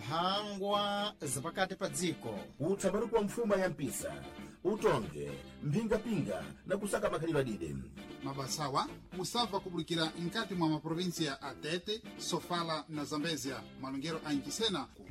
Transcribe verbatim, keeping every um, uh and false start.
mphangwa zapakati pa dziko, utsambaruko kwa mfuma ya mpisa, utonge, mpingapinga na kusaka makhalidwe adide. Mabasawa musava kubulikira nkati mwa maprovinsia ya Atete, Sofala na Zambezia, malungero a Nkisena.